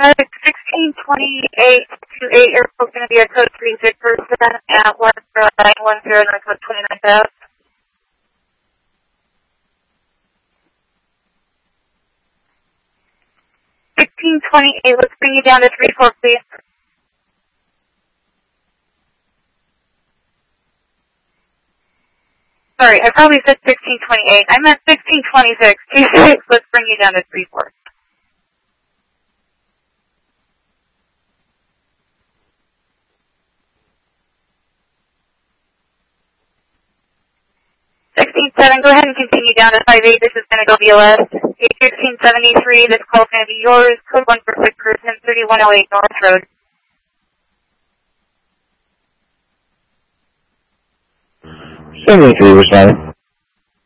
1628 airport going to be a code 36% at 10910 Northwest 29th Ave. 1628, let's bring you down to 34, please. Sorry, I probably said 1628. I meant 1626. 26, let's bring you down to 34. Go ahead and continue down to 58. This is going to go BLS. 1573, this call is going to be yours. Code 1 for quick person, 3108 North Road. Seventy-three, responding.